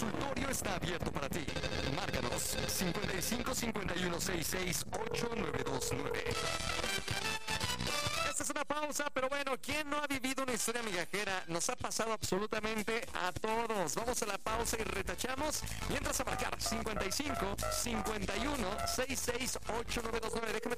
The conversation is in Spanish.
consultorio está abierto para ti. Márcanos 55 51 66 8929. Esta es una pausa, pero bueno, ¿quién no ha vivido una historia migajera? Nos ha pasado absolutamente a todos. Vamos a la pausa y retachamos. Mientras a marcar 55 51 66 8929. Déjame